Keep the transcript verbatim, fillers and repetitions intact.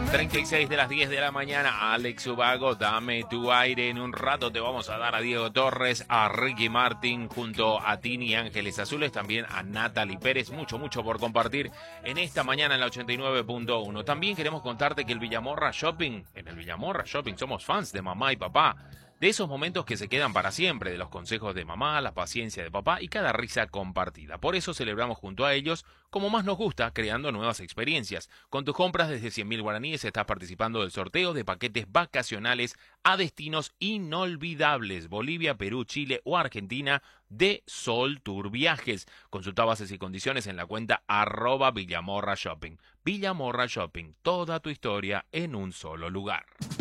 treinta y seis de las diez de la mañana, Alex Ubago, dame tu aire. En un rato te vamos a dar a Diego Torres, a Ricky Martin, junto a Tini Ángeles Azules, también a Natalie Pérez. Mucho, mucho por compartir en esta mañana en la ochenta y nueve punto uno. También queremos contarte que el Villamorra Shopping, en el Villamorra Shopping somos fans de mamá y papá. De esos momentos que se quedan para siempre, de los consejos de mamá, la paciencia de papá y cada risa compartida. Por eso celebramos junto a ellos, como más nos gusta, creando nuevas experiencias. Con tus compras desde cien mil guaraníes estás participando del sorteo de paquetes vacacionales a destinos inolvidables: Bolivia, Perú, Chile o Argentina, de Sol Tour Viajes. Consulta bases y condiciones en la cuenta arroba Villamorra Shopping. Villamorra Shopping, toda tu historia en un solo lugar.